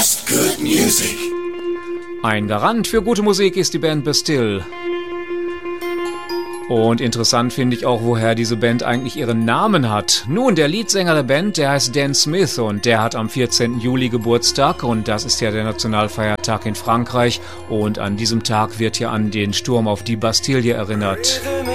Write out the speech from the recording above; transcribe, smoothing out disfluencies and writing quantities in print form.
Just good music. Ein Garant für gute Musik ist die Band Bastille. Und interessant finde ich auch, woher diese Band eigentlich ihren Namen hat. Nun, der Leadsänger der Band, der heißt Dan Smith und der hat am 14. Juli Geburtstag und das ist ja der Nationalfeiertag in Frankreich und an diesem Tag wird ja an den Sturm auf die Bastille erinnert.